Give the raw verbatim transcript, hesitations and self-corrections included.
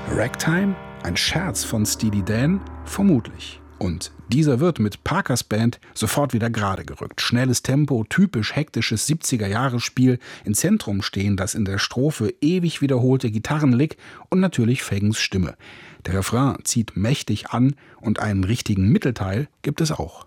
Ragtime? Ein Scherz von Steely Dan? Vermutlich. Und dieser wird mit Parkers Band sofort wieder gerade gerückt. Schnelles Tempo, typisch hektisches siebziger-Jahre-Spiel. Im Zentrum stehen das in der Strophe ewig wiederholte Gitarrenlick und natürlich Fagans Stimme. Der Refrain zieht mächtig an und einen richtigen Mittelteil gibt es auch.